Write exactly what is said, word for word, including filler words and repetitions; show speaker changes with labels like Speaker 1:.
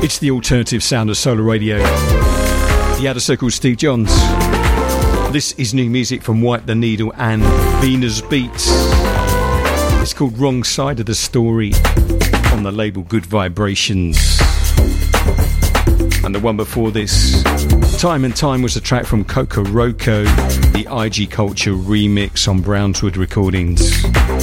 Speaker 1: It's the alternative sound of Solar Radio. The Outer Circle's Steve Johns. This is new music from Wipe the Needle and Venus Beats. It's called Wrong Side of the Story on the label Good Vibrations. And the one before this, Time and Time, was a track from Coco Roco, the I G Culture remix on Brownswood Recordings.